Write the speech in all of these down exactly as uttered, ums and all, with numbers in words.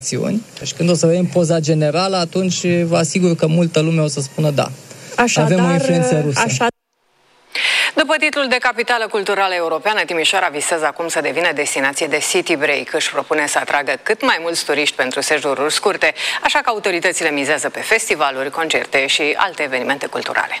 Și când o să vedem poza generală, atunci vă asigur că multă lume o să spună da. Așadar, avem o influență rusă. Așa... După titlul de capitală culturală europeană, Timișoara visează acum să devină destinație de city break. Își propune să atragă cât mai mulți turiști pentru sejururi scurte, așa că autoritățile mizează pe festivaluri, concerte și alte evenimente culturale.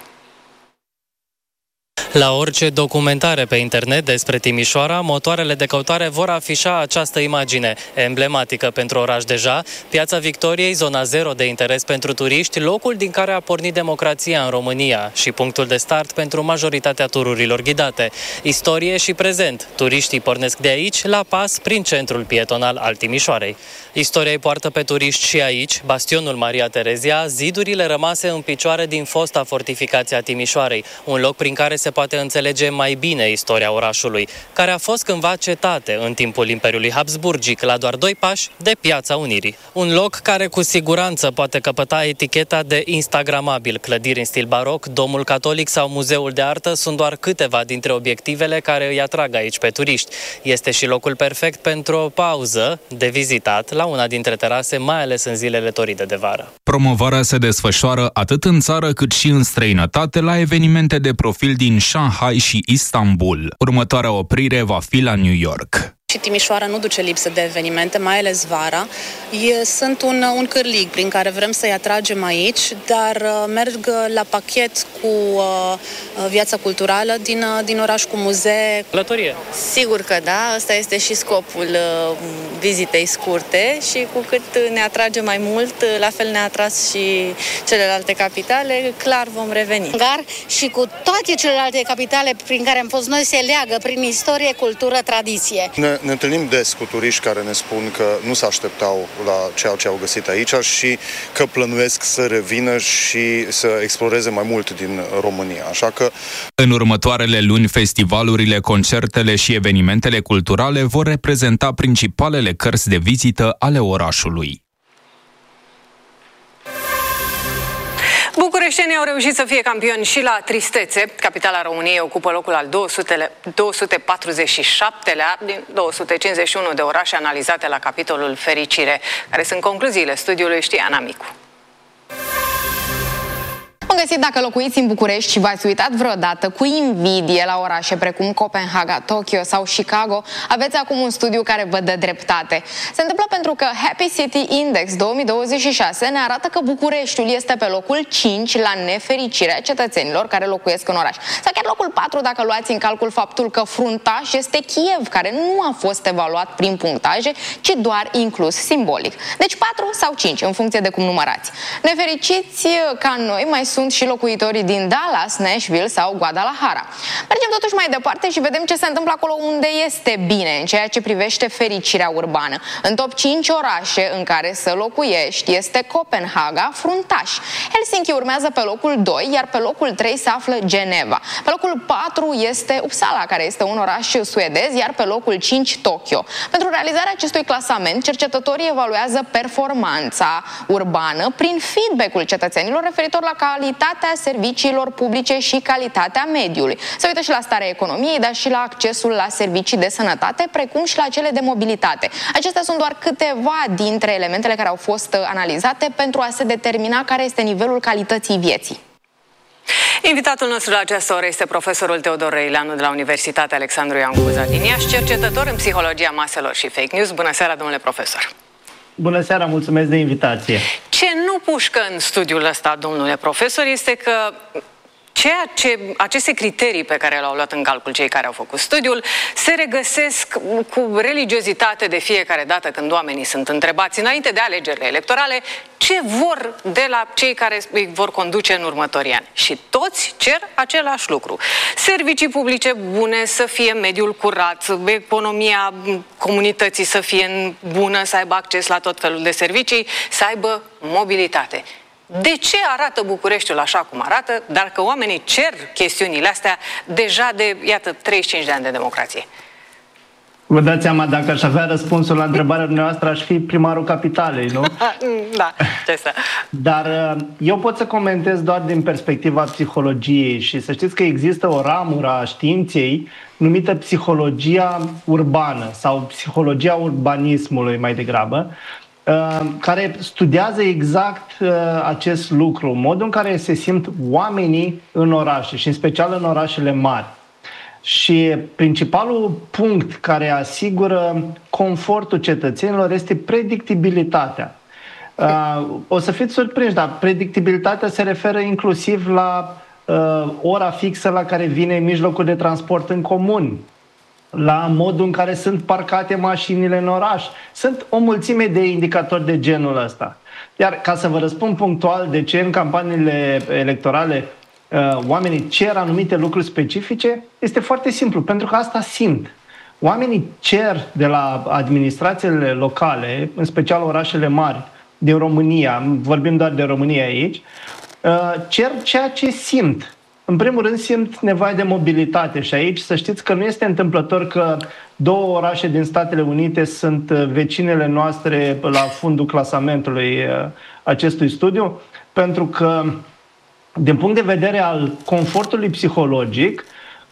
La orice documentare pe internet despre Timișoara, motoarele de căutare vor afișa această imagine, emblematică pentru oraș deja, Piața Victoriei, zona zero de interes pentru turiști, locul din care a pornit democrația în România și punctul de start pentru majoritatea tururilor ghidate. Istorie și prezent. Turiștii pornesc de aici, la pas, prin centrul pietonal al Timișoarei. Istoria îi poartă pe turiști și aici, bastionul Maria Terezia, zidurile rămase în picioare din fosta fortificație a Timișoarei, un loc prin care se poate înțelege mai bine istoria orașului, care a fost cândva cetate în timpul Imperiului Habsburgic, la doar doi pași de Piața Unirii. Un loc care cu siguranță poate căpăta eticheta de instagramabil. Clădiri în stil baroc, Domul Catolic sau Muzeul de Artă sunt doar câteva dintre obiectivele care îi atrag aici pe turiști. Este și locul perfect pentru o pauză de vizitat la una dintre terase, mai ales în zilele toride de vară. Promovarea se desfășoară atât în țară cât și în străinătate la evenimente de profil din Shanghai și Istanbul. Următoarea oprire va fi la New York. Și Timișoara nu duce lipsă de evenimente, mai ales vara. E, sunt un, un cârlig prin care vrem să-i atragem aici, dar uh, merg la pachet cu uh, viața culturală din, uh, din oraș, cu muzee. Călătorie. Sigur că da, ăsta este și scopul uh, vizitei scurte și cu cât ne atrage mai mult, la fel ne-a atras și celelalte capitale, clar vom reveni. Gar și cu toate celelalte capitale prin care am fost noi se leagă prin istorie, cultură, tradiție. Ne, ne întâlnim des cu turiști care ne spun că nu se așteptau la ceea ce au găsit aici și că plănuiesc să revină și să exploreze mai mult din România. Așa că... În următoarele luni, festivalurile, concertele și evenimentele culturale vor reprezenta principalele cărți de vizită ale orașului. Bucureștenii au reușit să fie campioni și la tristețe. Capitala României ocupă locul al două sute patruzeci și șaptelea din două sute cincizeci și unu de orașe analizate la capitolul fericire. Care sunt concluziile studiului, știe Ana Micu. Am găsit dacă locuiți în București și v-ați uitat vreodată cu invidie la orașe precum Copenhaga, Tokyo sau Chicago, aveți acum un studiu care vă dă dreptate. Se întâmplă pentru că Happy City Index două mii douăzeci și șase ne arată că Bucureștiul este pe locul cinci la nefericirea cetățenilor care locuiesc în oraș. Sau chiar locul patru dacă luați în calcul faptul că fruntaș este Kiev, care nu a fost evaluat prin punctaje, ci doar inclus simbolic. Deci patru sau cinci, în funcție de cum numărați. Nefericiți ca noi mai sunt și locuitorii din Dallas, Nashville sau Guadalajara. Mergem totuși mai departe și vedem ce se întâmplă acolo unde este bine în ceea ce privește fericirea urbană. În top cinci orașe în care să locuiești este Copenhaga, fruntaș. Helsinki urmează pe locul doi, iar pe locul trei se află Geneva. Pe locul patru este Uppsala, care este un oraș suedez, iar pe locul cinci Tokyo. Pentru realizarea acestui clasament, cercetătorii evaluează performanța urbană prin feedback-ul cetățenilor referitor la calitatea serviciilor publice și calitatea mediului. Se uită și la starea economiei, dar și la accesul la servicii de sănătate, precum și la cele de mobilitate. Acestea sunt doar câteva dintre elementele care au fost analizate pentru a se determina care este nivelul calității vieții. Invitatul nostru la această oră este profesorul Teodor Răileanu de la Universitatea Alexandru Ioan Cuza din Iași, cercetător în psihologia maselor și fake news. Bună seara, domnule profesor! Bună seara, mulțumesc de invitație! Ce nu pușcă în studiul ăsta, domnule profesor, este că ceea ce, aceste criterii pe care le-au luat în calcul cei care au făcut studiul se regăsesc cu religiozitate de fiecare dată când oamenii sunt întrebați înainte de alegerile electorale ce vor de la cei care îi vor conduce în următorii ani. Și toți cer același lucru. Servicii publice bune, să fie mediul curat, economia comunității să fie bună, să aibă acces la tot felul de servicii, să aibă mobilitate. De ce arată Bucureștiul așa cum arată, dar că oamenii cer chestiunile astea deja de, iată, treizeci și cinci de ani de democrație? Vă dați seama, dacă aș avea răspunsul la întrebarea dumneavoastră, aș fi primarul capitalei, nu? Da, ce să... Dar eu pot să comentez doar din perspectiva psihologiei și să știți că există o ramură a științei numită psihologia urbană sau psihologia urbanismului mai degrabă, care studiază exact acest lucru, modul în care se simt oamenii în orașe și în special în orașele mari. Și principalul punct care asigură confortul cetățenilor este predictibilitatea. O să fiți surprinși, dar predictibilitatea se referă inclusiv la ora fixă la care vine mijlocul de transport în comun, la modul în care sunt parcate mașinile în oraș. Sunt o mulțime de indicatori de genul ăsta. Iar ca să vă răspund punctual de ce în campaniile electorale uh, oamenii cer anumite lucruri specifice, este foarte simplu, pentru că asta simt. Oamenii cer de la administrațiile locale, în special orașele mari din România, vorbim doar de România aici, uh, cer ceea ce simt. În primul rând simt nevoie de mobilitate și aici să știți că nu este întâmplător că două orașe din Statele Unite sunt vecinele noastre la fundul clasamentului acestui studiu, pentru că din punct de vedere al confortului psihologic,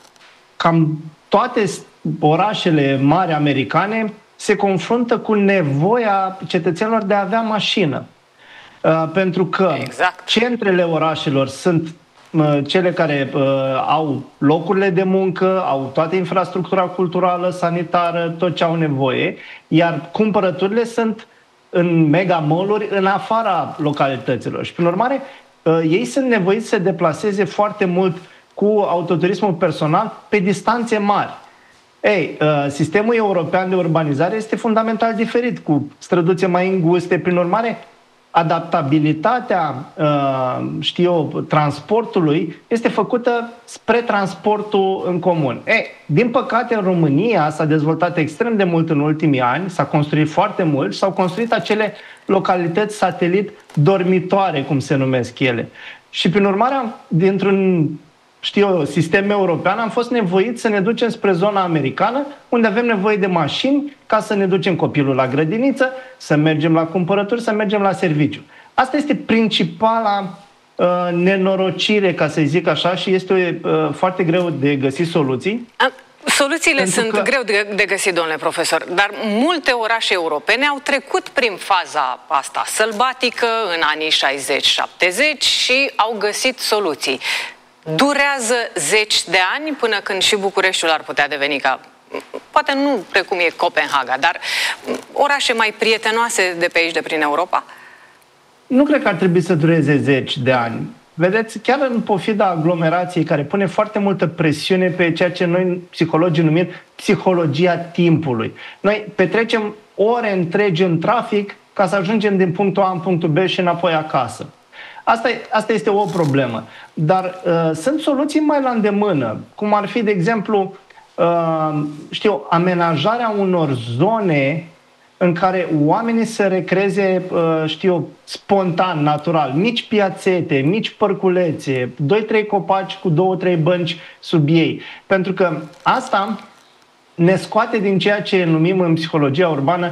cam toate orașele mari americane se confruntă cu nevoia cetățenilor de a avea mașină. Pentru că exact. Centrele orașelor sunt cele care uh, au locurile de muncă, au toată infrastructura culturală, sanitară, tot ce au nevoie, iar cumpărăturile sunt în mega mall-uri în afara localităților. Și, prin urmare, uh, ei sunt nevoiți să se deplaseze foarte mult cu autoturismul personal pe distanțe mari. Ei, uh, sistemul european de urbanizare este fundamental diferit, cu străduțe mai înguste, prin urmare, adaptabilitatea, știu eu, transportului este făcută spre transportul în comun. E, din păcate, în România s-a dezvoltat extrem de mult în ultimii ani, s-a construit foarte mult și s-au construit acele localități satelit dormitoare, cum se numesc ele. Și, prin urmare, dintr-un știu eu, sistem european, am fost nevoiți să ne ducem spre zona americană, unde avem nevoie de mașini ca să ne ducem copilul la grădiniță, să mergem la cumpărături, să mergem la serviciu. Asta este principala uh, nenorocire, ca să zic așa, și este uh, foarte greu de găsit soluții. A, soluțiile sunt că... greu de, de găsit, domnule profesor, dar multe orașe europene au trecut prin faza asta sălbatică în anii șaizeci șaptezeci și au găsit soluții. Durează zeci de ani până când și Bucureștiul ar putea deveni ca, poate nu precum e Copenhaga, dar orașe mai prietenoase de pe aici, de prin Europa? Nu cred că ar trebui să dureze zeci de ani. Vedeți, chiar în pofida aglomerației care pune foarte multă presiune pe ceea ce noi psihologii numim psihologia timpului. Noi petrecem ore întregi în trafic ca să ajungem din punctul A în punctul B și înapoi acasă. Asta, asta este o problemă. Dar uh, sunt soluții mai la îndemână, cum ar fi, de exemplu, uh, știu, amenajarea unor zone în care oamenii se recreze, uh, știu, spontan, natural. Mici piațete, mici părculețe, doi trei copaci cu două trei bănci sub ei. Pentru că asta ne scoate din ceea ce numim în psihologia urbană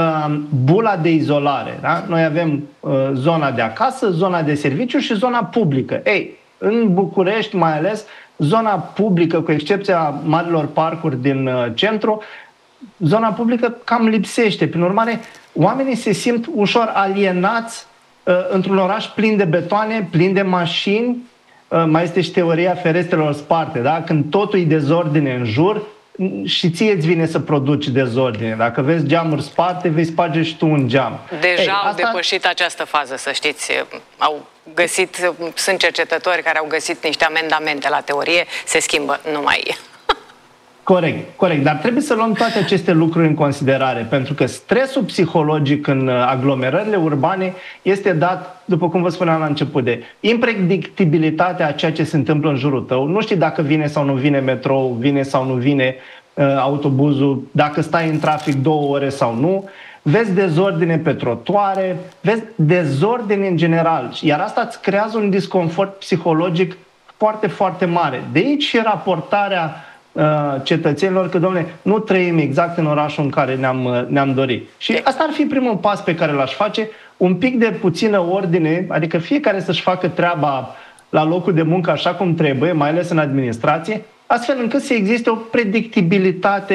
bula de izolare. Da? Noi avem uh, zona de acasă, zona de serviciu și zona publică. Ei, în București mai ales, zona publică, cu excepția marilor parcuri din uh, centru, zona publică cam lipsește. Prin urmare, oamenii se simt ușor alienați uh, într-un oraș plin de betoane, plin de mașini. Uh, mai este și teoria ferestrelor sparte. Da? Când totul e dezordine în jur, și ție îți vine să produci dezordine. Dacă vezi geamuri sparte, vei sparge și tu un geam. Deja Ei, au asta... depășit această fază, să știți. Au găsit, sunt cercetători care au găsit niște amendamente la teorie, se schimbă, nu mai e. Corect, corect, dar trebuie să luăm toate aceste lucruri în considerare, pentru că stresul psihologic în aglomerările urbane este dat, după cum vă spuneam la început, de impredictibilitatea a ceea ce se întâmplă în jurul tău. Nu știi dacă vine sau nu vine metrou, vine sau nu vine uh, autobuzul, dacă stai în trafic două ore sau nu. Vezi dezordine pe trotuare, vezi dezordine în general, iar asta îți creează un disconfort psihologic foarte, foarte mare. De aici și raportarea cetățenilor că, domnule, nu trăim exact în orașul în care ne-am, ne-am dorit. Și asta ar fi primul pas pe care l-aș face, un pic de puțină ordine, adică fiecare să-și facă treaba la locul de muncă așa cum trebuie, mai ales în administrație, astfel încât să existe o predictibilitate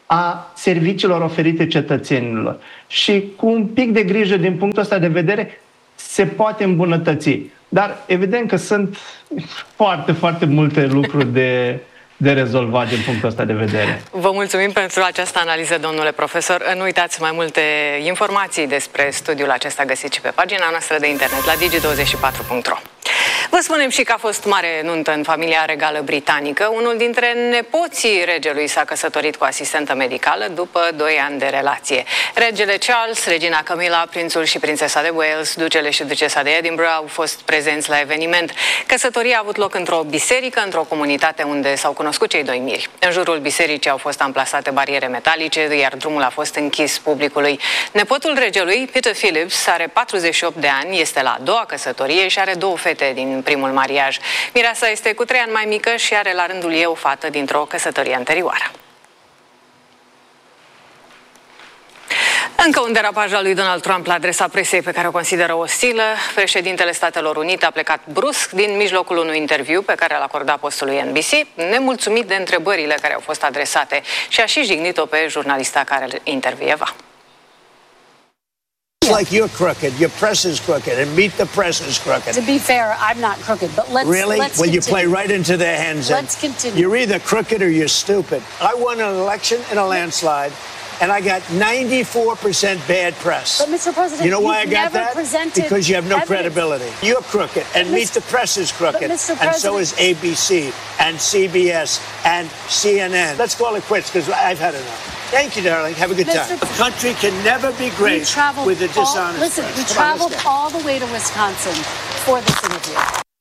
a serviciilor oferite cetățenilor. Și cu un pic de grijă din punctul ăsta de vedere se poate îmbunătăți. Dar evident că sunt foarte, foarte multe lucruri de, de rezolvat din punctul ăsta de vedere. Vă mulțumim pentru această analiză, domnule profesor. Nu uitați, mai multe informații despre studiul acesta găsiți și pe pagina noastră de internet la digi douăzeci și patru punct ro. Vă spunem și că a fost mare nuntă în familia regală britanică. Unul dintre nepoții regelui s-a căsătorit cu asistentă medicală după doi ani de relație. Regele Charles, regina Camilla, prințul și prințesa de Wales, ducele și ducesa de Edinburgh au fost prezenți la eveniment. Căsătoria a avut loc într-o biserică, într-o comunitate unde s-au cunoscut cei doi miri. În jurul bisericii au fost amplasate bariere metalice, iar drumul a fost închis publicului. Nepotul regelui, Peter Phillips, are patruzeci și opt de ani, este la a doua căsătorie și are două fete din primul mariaj. Mireasa este cu trei ani mai mică și are la rândul ei o fată dintr-o căsătorie anterioară. Încă un derapaj al lui Donald Trump la adresa presei pe care o consideră ostilă. Președintele Statelor Unite a plecat brusc din mijlocul unui interviu pe care l-a acordat postului N B C, nemulțumit de întrebările care au fost adresate și a și jignit-o pe jurnalista care îl intervieva. Like you're crooked, your press is crooked, and Meet the Press is crooked. To be fair, I'm not crooked, but let's really. Let's well, continue. you play right into their hands. Let's continue. You're either crooked or you're stupid. I won an election in a landslide, and I got ninety-four percent bad press. But Mister President, you know why I got never that? Presented because you have no evidence. credibility. You're crooked, and Meet the Press is crooked, and so is A B C and C B S and C N N. Let's call it quits because I've had enough. Thank you, darling. Have a good Mister time. A country can never be great with a dishonest all, listen, press. we Come traveled on, all the way to Wisconsin for this interview.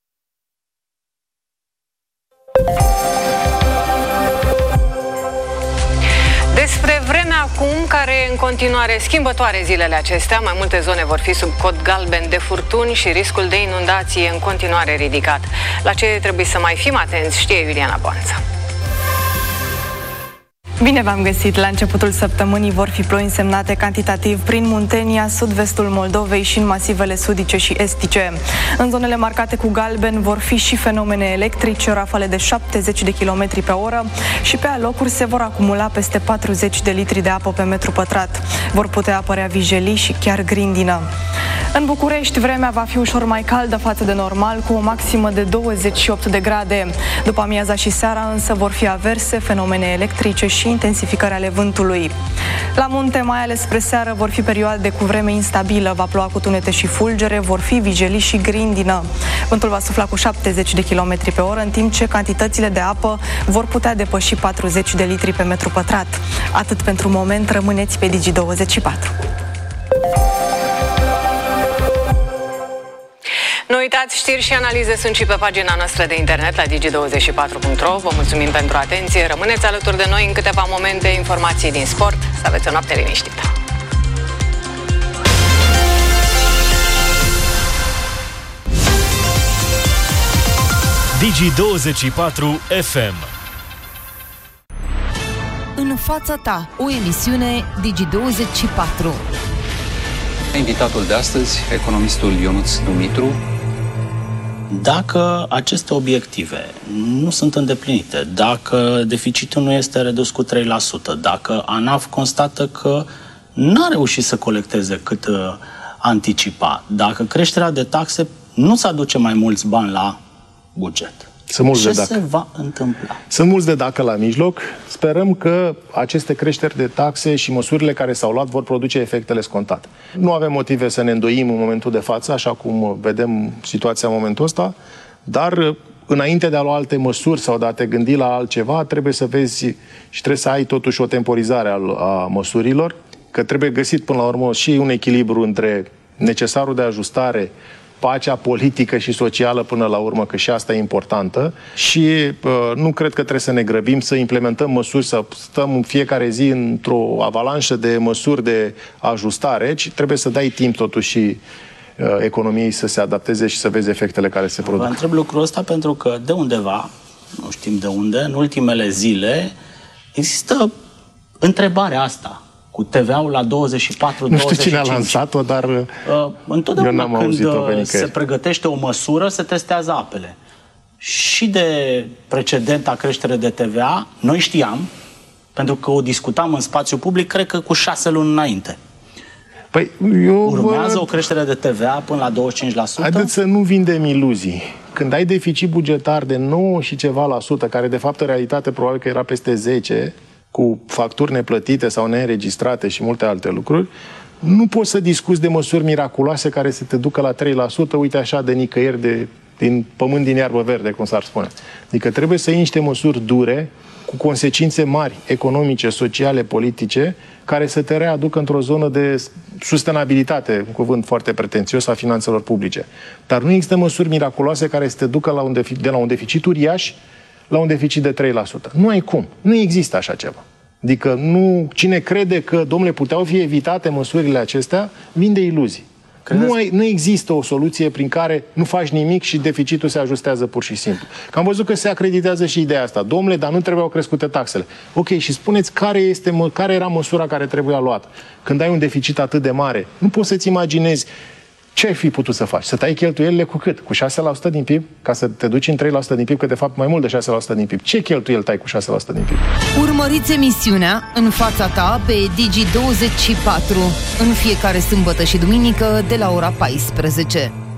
Despre vremea acum, care în continuare schimbătoare zilele acestea, mai multe zone vor fi sub cod galben de furtuni și riscul de inundație în continuare ridicat. La ce trebuie să mai fim atenți, știe Iuliana Boanță. Bine v-am găsit! La începutul săptămânii vor fi ploi însemnate cantitativ prin Muntenia, sud-vestul Moldovei și în masivele sudice și estice. În zonele marcate cu galben vor fi și fenomene electrice, rafale de șaptezeci de kilometri pe oră și pe alocuri se vor acumula peste patruzeci de litri de apă pe metru pătrat. Vor putea apărea vijelii și chiar grindină. În București, vremea va fi ușor mai caldă față de normal, cu o maximă de douăzeci și opt de grade. După amiaza și seara însă vor fi averse, fenomene electrice și intensificări ale vântului. La munte, mai ales spre seară, vor fi perioade cu vreme instabilă, va ploua cu tunete și fulgere, vor fi vijelii și grindină. Vântul va sufla cu șaptezeci de kilometri pe oră, în timp ce cantitățile de apă vor putea depăși patruzeci de litri pe metru pătrat. Atât pentru moment, rămâneți pe Digi douăzeci și patru. Nu uitați, știri și analize sunt și pe pagina noastră de internet la digi douăzeci și patru punct ro. Vă mulțumim pentru atenție. Rămâneți alături de noi în câteva momente, informații din sport. Să aveți o noapte liniștită. Digi douăzeci și patru F M. În fața ta, o emisiune Digi douăzeci și patru. Invitatul de astăzi, economistul Ionuț Dumitru. Dacă aceste obiective nu sunt îndeplinite, dacă deficitul nu este redus cu trei la sută, dacă ANAF constată că n-a reușit să colecteze cât anticipa, dacă creșterea de taxe nu se aduce mai mulți bani la buget, Sunt mulți ce de dacă. se va întâmpla? Sunt mulți de dacă la mijloc. Sperăm că aceste creșteri de taxe și măsurile care s-au luat vor produce efectele scontate. Nu avem motive să ne îndoim în momentul de față, așa cum vedem situația în momentul ăsta, dar înainte de a lua alte măsuri sau de a te gândi la altceva, trebuie să vezi și trebuie să ai totuși o temporizare a măsurilor, că trebuie găsit până la urmă și un echilibru între necesarul de ajustare, pacea politică și socială până la urmă, că și asta e importantă, și uh, nu cred că trebuie să ne grăbim să implementăm măsuri, să stăm în fiecare zi într-o avalanșă de măsuri de ajustare, ci trebuie să dai timp totuși uh, economiei să se adapteze și să vezi efectele care se produc. Vă întreb lucrul ăsta pentru că de undeva, nu știm de unde, în ultimele zile există întrebarea asta cu T V A-ul la douăzeci și patru douăzeci și cinci. Nu știu cine a lansat-o, dar uh, întotdeauna eu n-am când auzit-o pe nicăieri. se pregătește o măsură, se testează apele. Și de precedenta creștere de T V A, noi știam Pentru că o discutam în spațiu public, cred că cu șase luni înainte. Păi, eu Urmează vă... o creștere de T V A până la douăzeci și cinci la sută? Haideți să nu vindem iluzii. Când ai deficit bugetar de nouă și ceva la sută, care de fapt în realitate probabil că era peste zece, cu facturi neplătite sau neînregistrate și multe alte lucruri, nu poți să discuți de măsuri miraculoase care să te ducă la trei la sută, uite așa, de nicăieri, de, din pământ din iarbă verde, cum s-ar spune. Adică trebuie să iei niște măsuri dure, cu consecințe mari, economice, sociale, politice, care să te readucă într-o zonă de sustenabilitate, un cuvânt foarte pretențios, a finanțelor publice. Dar nu există măsuri miraculoase care să te ducă la un deficit, de la un deficit uriaș la un deficit de trei la sută. Nu ai cum. Nu există așa ceva. Adică nu, cine crede că, domnule, puteau fi evitate măsurile acestea, vinde iluzii. Nu, ai, nu există o soluție prin care nu faci nimic și deficitul se ajustează pur și simplu. Că am văzut că se acreditează și ideea asta. Domnule, dar nu trebuiau crescute taxele. Ok, și spuneți care, este, care era măsura care trebuia luată. Când ai un deficit atât de mare, nu poți să-ți imaginezi ce ai fi putut să faci? Să tai cheltuielile cu cât? Cu șase la sută din P I B? Ca să te duci în trei la sută din P I B, că de fapt mai mult de șase la sută din P I B. Ce cheltuieli tai cu șase la sută din P I B? Urmăriți emisiunea În fața ta pe Digi douăzeci și patru în fiecare sâmbătă și duminică de la ora paisprezece.